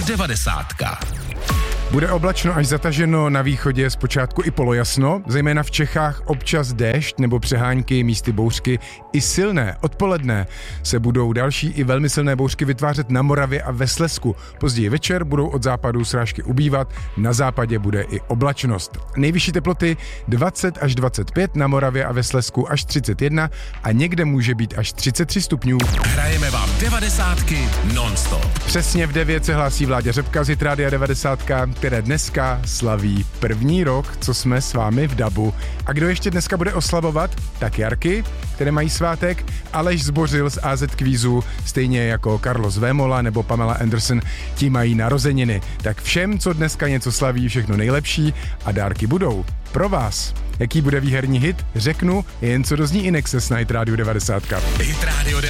90. Bude oblačno až zataženo, na východě zpočátku i polojasno, zejména v Čechách občas déšť nebo přehánky, místy bouřky i silné. Odpoledne se budou další i velmi silné bouřky vytvářet na Moravě a ve Slezsku. Později večer budou od západu srážky ubývat, na západě bude i oblačnost. Nejvyšší teploty 20 až 25, na Moravě a ve Slezsku až 31 a někde může být až 33 stupňů. Hrajeme vám 90 non-stop. Přesně v 9 se hlásí Vláďa Řepka z Hit Rádia 90, které dneska slaví první rok, co jsme s vámi v dabu. A kdo ještě dneska bude oslavovat? Tak Jarky, které mají svátek, Aleš Zbořil z AZ Kvízu, stejně jako Carlos Vémola nebo Pamela Anderson, ti mají narozeniny. Tak všem, co dneska něco slaví, všechno nejlepší a dárky budou pro vás. Jaký bude výherní hit, řeknu, jen co dozní Inexes na Hit Rádiu 90. Hit Radio 90.